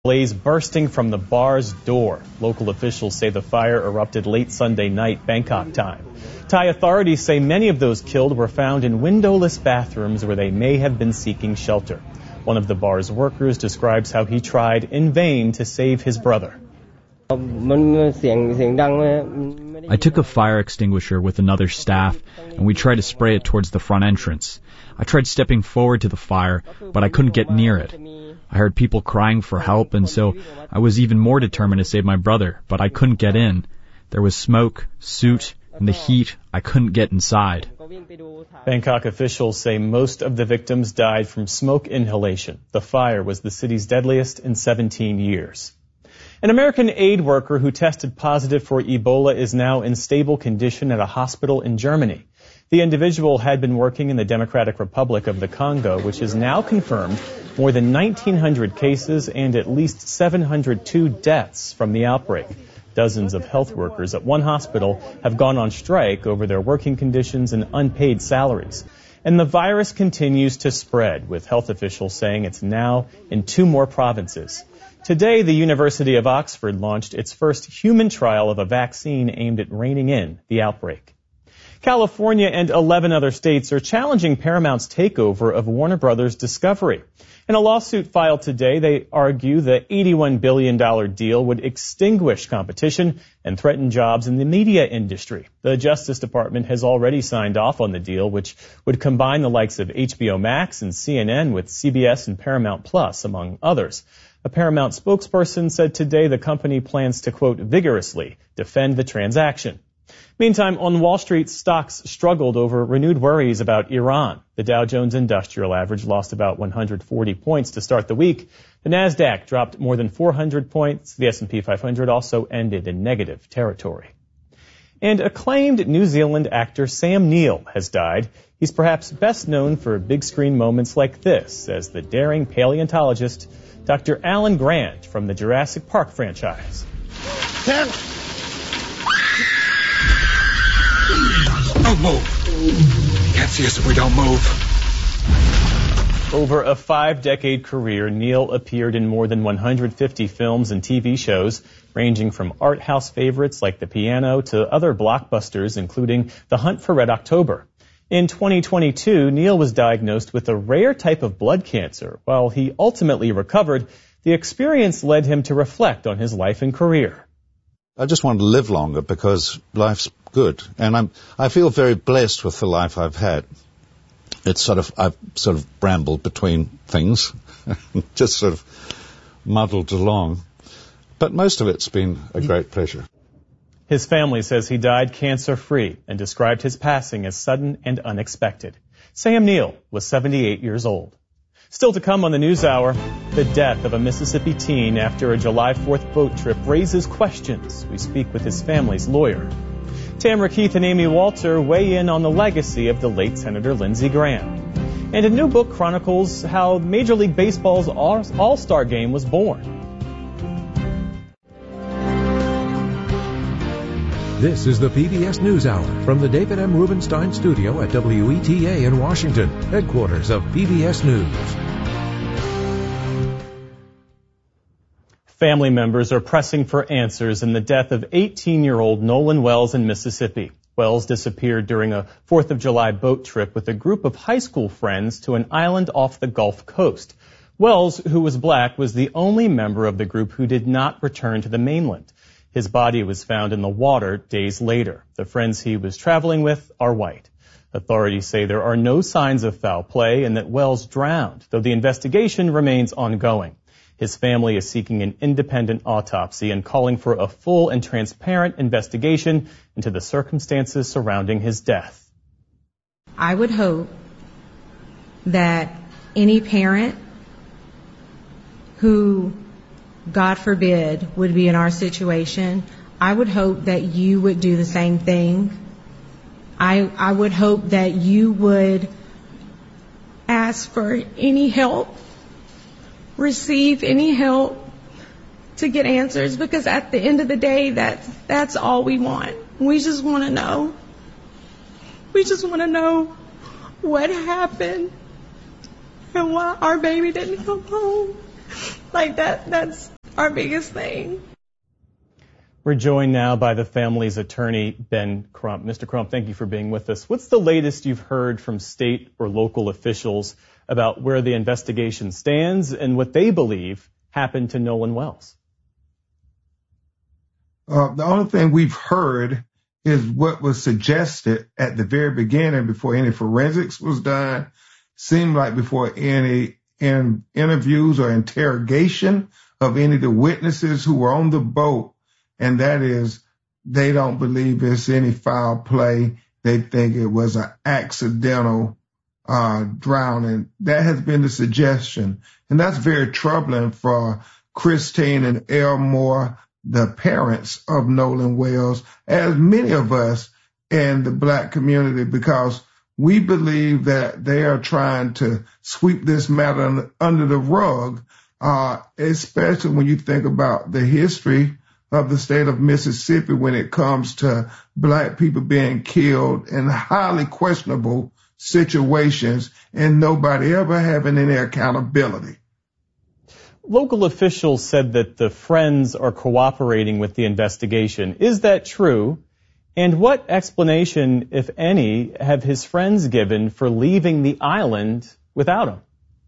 Blaze bursting from the bar's door. Local officials say the fire erupted late Sunday night, Bangkok time. Thai authorities say many of those killed were found in windowless bathrooms where they may have been seeking shelter. One of the bar's workers describes how he tried in vain to save his brother. I took a fire extinguisher with another staff, and we tried to spray it towards the front entrance. I tried stepping forward to the fire, but I couldn't get near it. I heard people crying for help, and so I was even more determined to save my brother, but I couldn't get in. There was smoke, soot, and the heat. I couldn't get inside. Bangkok officials say most of the victims died from smoke inhalation. The fire was the city's deadliest in 17 years. An American aid worker who tested positive for Ebola is now in stable condition at a hospital in Germany. The individual had been working in the Democratic Republic of the Congo, which has now confirmed more than 1,900 cases and at least 702 deaths from the outbreak. Dozens of health workers at one hospital have gone on strike over their working conditions and unpaid salaries. And the virus continues to spread, with health officials saying it's now in 2 more provinces. Today, the University of Oxford launched its first human trial of a vaccine aimed at reining in the outbreak. California and 11 other states are challenging Paramount's takeover of Warner Brothers Discovery. In a lawsuit filed today, they argue the $81 billion deal would extinguish competition and threaten jobs in the media industry. The Justice Department has already signed off on the deal, which would combine the likes of HBO Max and CNN with CBS and Paramount Plus, among others. A Paramount spokesperson said today the company plans to, quote, vigorously defend the transaction. Meantime, on Wall Street, stocks struggled over renewed worries about Iran. The Dow Jones Industrial Average lost about 140 points to start the week. The Nasdaq dropped more than 400 points. The S&P 500 also ended in negative territory. And acclaimed New Zealand actor Sam Neill has died. He's perhaps best known for big screen moments like this as the daring paleontologist Dr. Alan Grant from the Jurassic Park franchise. Don't move. You can't see us if we don't move. Over a 5-decade career, Neill appeared in more than 150 films and TV shows, ranging from art house favorites like The Piano to other blockbusters, including The Hunt for Red October. In 2022, Neill was diagnosed with a rare type of blood cancer. While he ultimately recovered, the experience led him to reflect on his life and career. I just want to live longer because life's good, and I feel very blessed with the life I've had. I've sort of brambled between things, just sort of muddled along, but most of it's been a great pleasure. His family says he died cancer-free and described his passing as sudden and unexpected. Sam Neill was 78 years old. Still to come on the NewsHour, the death of a Mississippi teen after a July 4th boat trip raises questions. We speak with his family's lawyer. Tamara Keith and Amy Walter weigh in on the legacy of the late Senator Lindsey Graham. And a new book chronicles how Major League Baseball's All-Star Game was born. This is the PBS NewsHour from the David M. Rubenstein studio at WETA in Washington, headquarters of PBS News. Family members are pressing for answers in the death of 18-year-old Nolan Wells in Mississippi. Wells disappeared during a 4th of July boat trip with a group of high school friends to an island off the Gulf Coast. Wells, who was black, was the only member of the group who did not return to the mainland. His body was found in the water days later. The friends he was traveling with are white. Authorities say there are no signs of foul play and that Wells drowned, though the investigation remains ongoing. His family is seeking an independent autopsy and calling for a full and transparent investigation into the circumstances surrounding his death. I would hope that any parent who, God forbid, would be in our situation, I would hope that you would do the same thing. I would hope that you would ask for any help, receive any help to get answers, because at the end of the day, that's all we want. We just want to know. We just want to know what happened and why our baby didn't come home. Like that's our biggest thing. We're joined now by the family's attorney, Ben Crump. Mr. Crump, thank you for being with us. What's the latest you've heard from state or local officials about where the investigation stands and what they believe happened to Nolan Wells? The only thing we've heard is what was suggested at the very beginning before any forensics was done. Seemed like before any interviews or interrogation of any of the witnesses who were on the boat, and that is they don't believe it's any foul play. They think it was an accidental drowning. That has been the suggestion, and that's very troubling for Christine and Elmore, the parents of Nolan Wells, as many of us in the Black community, because we believe that they are trying to sweep this matter under the rug, especially when you think about the history of the state of Mississippi when it comes to Black people being killed in highly questionable situations and nobody ever having any accountability. Local officials said that the Friends are cooperating with the investigation. Is that true? And what explanation, if any, have his friends given for leaving the island without him?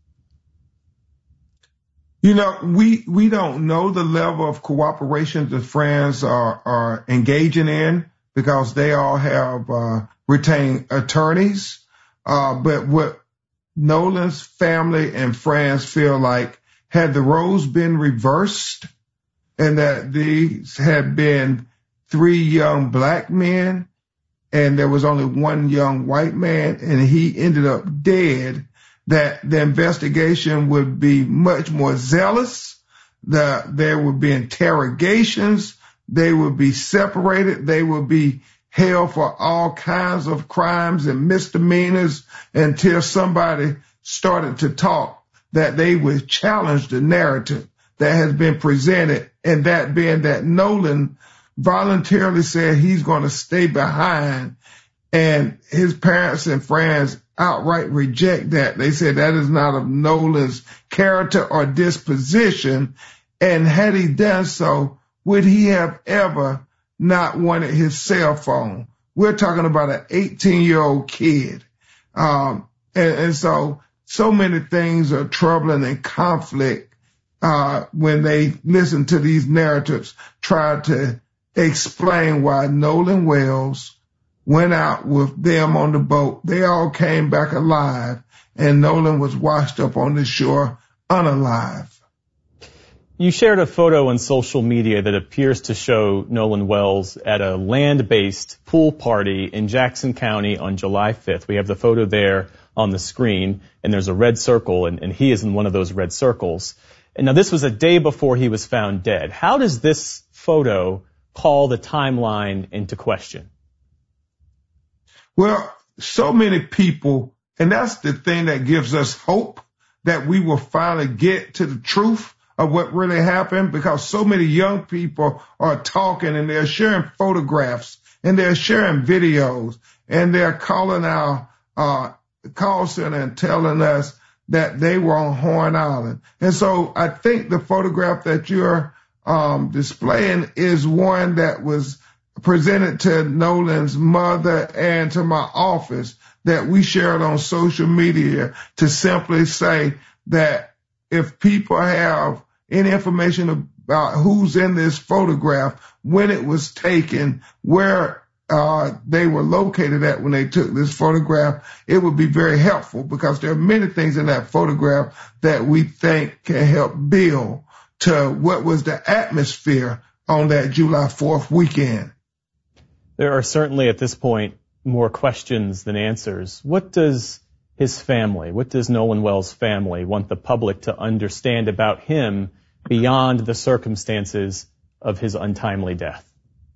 You know, we don't know the level of cooperation the Friends are engaging in because they all have retained attorneys. But what Nolan's family and friends feel like, had the roles been reversed and that these had been 3 young Black men and there was only 1 young white man and he ended up dead, that the investigation would be much more zealous, that there would be interrogations, they would be separated, they would be held for all kinds of crimes and misdemeanors until somebody started to talk, that they would challenge the narrative that has been presented, and that being that Nolan voluntarily said he's going to stay behind, and his parents and friends outright reject that. They said that is not of Nolan's character or disposition, and had he done so, would he have ever not wanted his cell phone? We're talking about an 18-year-old kid. And so many things are troubling and conflict when they listen to these narratives, try to explain why Nolan Wells went out with them on the boat. They all came back alive, and Nolan was washed up on the shore unalive. You shared a photo on social media that appears to show Nolan Wells at a land-based pool party in Jackson County on July 5th. We have the photo there on the screen, and there's a red circle, and he is in one of those red circles. And now this was a day before he was found dead. How does this photo call the timeline into question? Well, so many people, and that's the thing that gives us hope that we will finally get to the truth of what really happened, because so many young people are talking and they're sharing photographs and they're sharing videos and they're calling our call center and telling us that they were on Horn Island. And so I think the photograph that you're displaying is one that was presented to Nolan's mother and to my office that we shared on social media to simply say that if people have any information about who's in this photograph, when it was taken, where they were located at when they took this photograph, it would be very helpful, because there are many things in that photograph that we think can help build to what was the atmosphere on that July 4th weekend. There are certainly at this point more questions than answers. What does his family, what does Nolan Wells' family want the public to understand about him beyond the circumstances of his untimely death?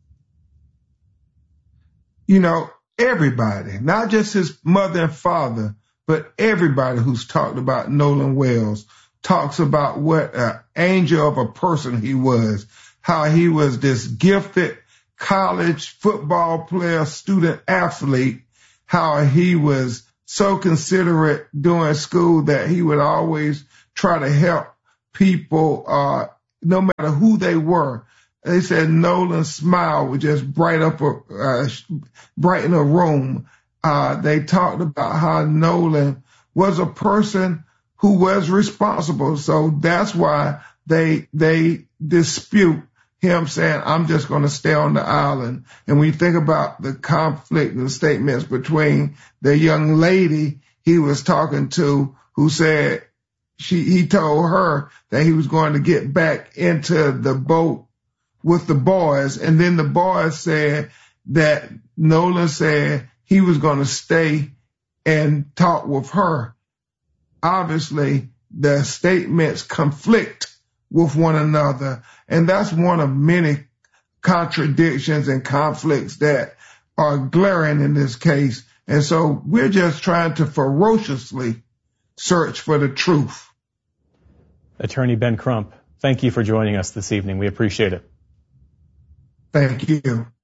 You know, everybody, not just his mother and father, but everybody who's talked about Nolan Wells talks about what an angel of a person he was, how he was this gifted college football player, student athlete, how he was so considerate during school that he would always try to help people, no matter who they were. They said Nolan's smile would just brighten a room. They talked about how Nolan was a person who was responsible. So that's why they dispute him saying, I'm just going to stay on the island. And when you think about the conflict and the statements between the young lady he was talking to, who said he told her that he was going to get back into the boat with the boys. And then the boys said that Nolan said he was going to stay and talk with her. Obviously, the statements conflict with one another. And that's one of many contradictions and conflicts that are glaring in this case. And so we're just trying to ferociously search for the truth. Attorney Ben Crump, thank you for joining us this evening. We appreciate it. Thank you.